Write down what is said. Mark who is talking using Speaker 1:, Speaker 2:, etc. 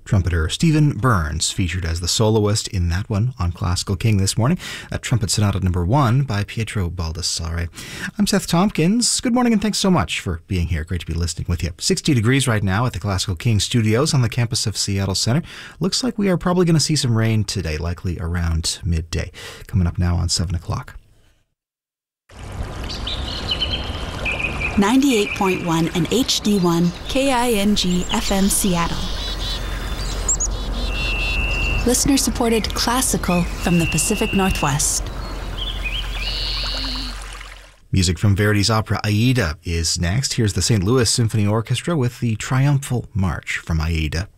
Speaker 1: Trumpeter Stephen Burns featured as the soloist in that one on Classical King this morning. That Trumpet Sonata No. 1 by Pietro Baldassare. I'm Seth Tompkins. Good morning and thanks so much for being here. Great to be listening with you. 60 degrees right now at the Classical King studios on the campus of Seattle Center. Looks like we are probably going to see some rain today, likely around midday. Coming up now on 7 o'clock.
Speaker 2: 98.1 and HD1 KING FM Seattle. Listener-supported classical from the Pacific Northwest.
Speaker 1: Music from Verdi's opera Aida is next. Here's the St. Louis Symphony Orchestra with the Triumphal March from Aida.